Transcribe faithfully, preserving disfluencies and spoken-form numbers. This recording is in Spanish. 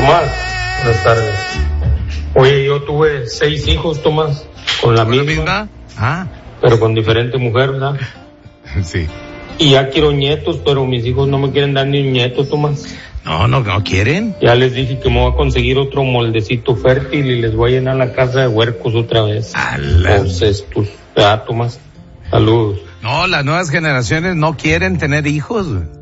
Tomás, buenas tardes. Oye, yo tuve seis hijos, Tomás, con la ¿Con misma, la misma? Ah, pero con diferente mujer, ¿verdad? sí. Y ya quiero nietos, pero mis hijos no me quieren dar ni un nieto, Tomás. No, no, no quieren. Ya les dije que me voy a conseguir otro moldecito fértil y les voy a llenar la casa de huercos otra vez. Ala. O cestos. ¿Verdad, Tomás? Saludos. No, las nuevas generaciones no quieren tener hijos, güey.